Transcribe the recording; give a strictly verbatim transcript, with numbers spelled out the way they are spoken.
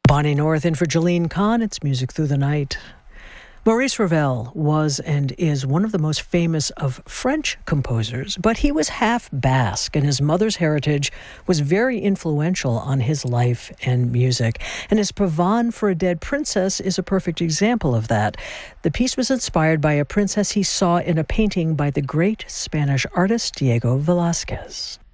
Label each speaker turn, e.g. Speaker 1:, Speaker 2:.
Speaker 1: Bonnie North in for Jolene Kahn. It's Music Through the Night. Maurice Ravel was and is one of the most famous of French composers, but he was half Basque, and his mother's heritage was very influential on his life and music. And his Pavane for a Dead Princess is a perfect example of that. The piece was inspired by a princess he saw in a painting by the great Spanish artist Diego Velázquez.